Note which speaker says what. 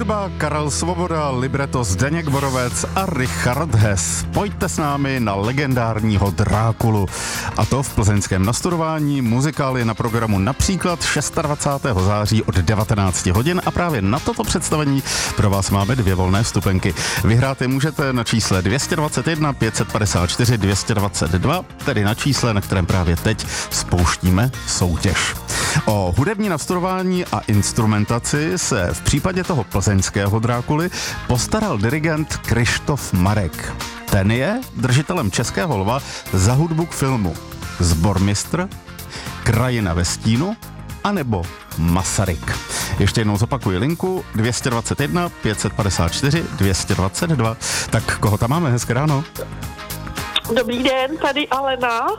Speaker 1: Hudba Karel Svoboda, libreto Zdeněk Borovec a Richard Hess. Pojďte s námi na legendárního Drákulu. A to v plzeňském nastudování. Muzikál je na programu například 26. září od 19 hodin a právě na toto představení pro vás máme 2 volné vstupenky. Vyhrát je můžete na čísle 221 554 222, tedy na čísle, na kterém právě teď spouštíme soutěž. O hudební nastudování a instrumentaci se v případě toho plzeňského Drákuly postaral dirigent Kryštof Marek. Ten je držitelem Českého lva za hudbu k filmu Sbormistr, Krajina ve stínu anebo Masaryk. Ještě jednou zopakuji linku 221 554 222. Tak koho tam máme? Hezké ráno.
Speaker 2: Dobrý den, tady Alena.